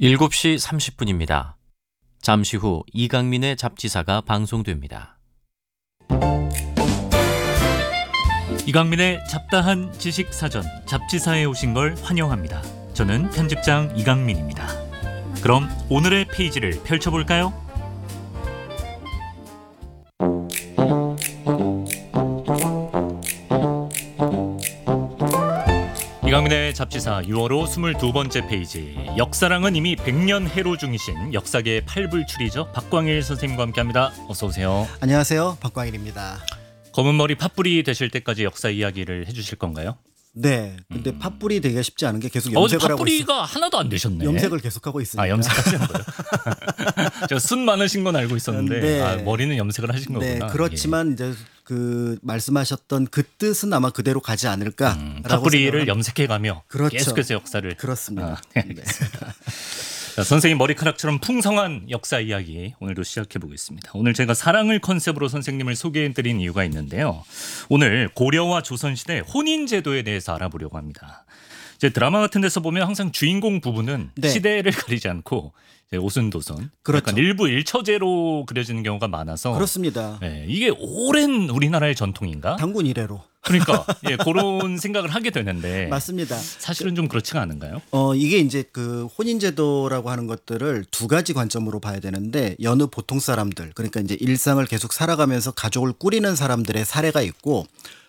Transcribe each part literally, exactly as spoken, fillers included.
일곱 시 삼십 분입니다. 잠시 후 이강민의 잡지사가 방송됩니다. 이강민의 잡다한 지식사전 잡지사에 오신 걸 환영합니다. 저는 편집장 이강민입니다. 그럼 오늘의 페이지를 펼쳐볼까요? 이강민의 잡지사 유월호 스물두 번째 페이지. 역사랑은 이미 백 년 해로 중이신 역사계의 팔불출이죠. 박광일 선생님과 함께합니다. 어서 오세요. 안녕하세요. 박광일입니다. 검은 머리 팥불이 되실 때까지 역사 이야기를 해주실 건가요? 네. 근데 음. 팥불이 되기가 쉽지 않은 게 계속 어, 염색을 하고 팥불이가 있어요. 하나도 안 되셨네. 염색을 계속하고 있습니다. 아, 염색하시는 거예요? 제가 순 많으신 건 알고 있었는데 네. 아, 머리는 염색을 하신 네, 거구나. 그렇지만 예. 이제 그 말씀하셨던 그 뜻은 아마 그대로 가지 않을까. 음, 팥불이를 염색해가며 그렇죠. 계속해서 역사를. 그렇습니다. 아, 네, 알겠습니다. 자, 선생님 머리카락처럼 풍성한 역사 이야기 오늘도 시작해 보겠습니다. 오늘 제가 사랑을 컨셉으로 선생님을 소개해드린 이유가 있는데요. 오늘 고려와 조선시대 혼인제도에 대해서 알아보려고 합니다. 이제 드라마 같은 데서 보면 항상 주인공 부부는 네. 시대를 가리지 않고 이제 오순도순, 그렇죠. 약간 일부 일처제로 그려지는 경우가 많아서 그렇습니다. 네, 이게 오랜 우리나라의 전통인가? 단군 이래로. 그러니까 예, 그런 생각을 하게 되는데 맞습니다. 사실은 좀 그렇지가 않은가요? 어 이게 이제 그 혼인제도라고 하는 것들을 두 가지 관점으로 봐야 되는데 여느 보통 사람들, 그러니까 이제 일상을 계속 살아가면서 가족을 꾸리는 사람들의 사례가 있고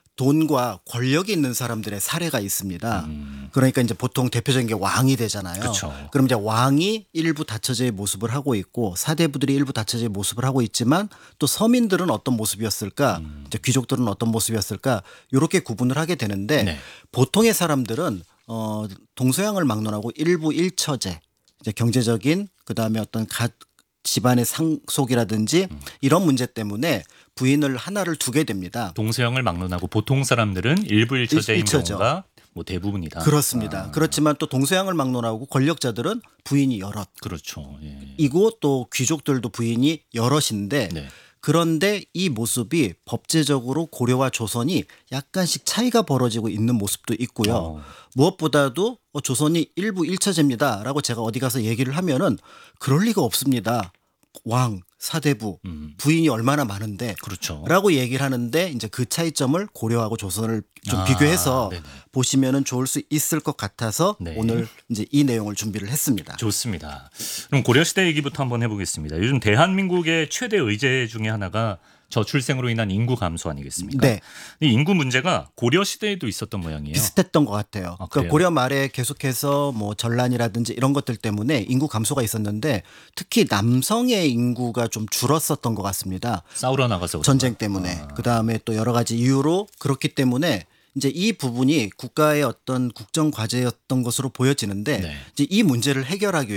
돈과 권력이 있는 사람들의 사례가 있습니다. 음. 그러니까 이제 보통 대표적인 게 왕이 되잖아요. 그쵸. 그럼 이제 왕이 일부 다처제의 모습을 하고 있고 사대부들이 일부 다처제의 모습을 하고 있지만 또 서민들은 어떤 모습이었을까, 음. 이제 귀족들은 어떤 모습이었을까, 이렇게 구분을 하게 되는데 네. 보통의 사람들은 어, 동서양을 막론하고 일부 일처제, 이제 경제적인 그다음에 어떤 가, 집안의 상속이라든지 음. 이런 문제 때문에 부인을 하나를 두게 됩니다. 동서양을 막론하고 보통 사람들은 일부 일처제인 일처죠. 경우가 뭐 대부분이다. 그렇습니다. 아, 그렇지만 또 동서양을 막론하고 권력자들은 부인이 여럿, 그렇죠. 예. 이고 또 귀족들도 부인이 여럿인데 네. 그런데 이 모습이 법제적으로 고려와 조선이 약간씩 차이가 벌어지고 있는 모습도 있고요. 어. 무엇보다도 어, 조선이 일부 일처제입니다라고 제가 어디 가서 얘기를 하면은 그럴 리가 없습니다. 왕, 사대부, 음. 부인이 얼마나 많은데 그렇죠. 라고 얘기를 하는데 이제 그 차이점을 고려하고 조선을 좀 아, 비교해서 네네. 보시면은 좋을 수 있을 것 같아서 네. 오늘 이제 이 내용을 준비를 했습니다. 좋습니다. 그럼 고려시대 얘기부터 한번 해보겠습니다. 요즘 대한민국의 최대 의제 중에 하나가 저출생으로 인한 인구 감소 아니겠습니까? 네. 이 인구 문제가 고려시대에도 있었던 모양이에요. 비슷했던 것 같아요. 아, 그러니까 그래요? 고려 말에 계속해서 뭐 전란이라든지 이런 것들 때문에 인구 감소가 있었는데 특히 남성의 인구가 좀 줄었었던 것 같습니다. 싸우러 나가서 전쟁 때문에. 아. 그다음에 또 여러 가지 이유로 그렇기 때문에 이제 이 부분이 국가의 어떤 국정 과제였던 것으로 보여지는데 네. 이제 이 문제를 해결하기